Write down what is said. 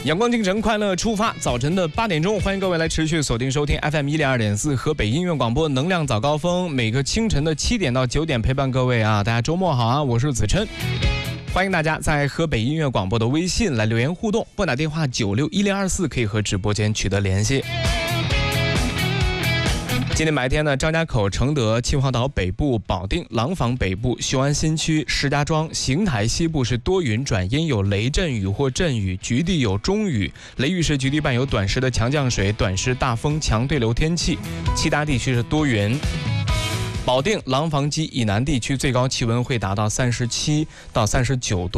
阳光清晨，快乐出发。早晨的8点钟，欢迎各位来持续锁定收听 FM 102.4河北音乐广播能量早高峰。每个清晨的7点到9点陪伴各位啊，大家周末好啊！我是子琛。欢迎大家在河北音乐广播的微信来留言互动，拨打电话961024可以和直播间取得联系。今天白天呢，张家口、承德、秦皇岛北部、保定、廊坊北部、雄安新区、石家庄、邢台西部是多云转阴，有雷阵雨或阵雨，局地有中雨，雷雨时局地伴有短时的强降水、短时大风、强对流天气。其他地区是多云。保定、廊坊及以南地区最高气温会达到37到39度。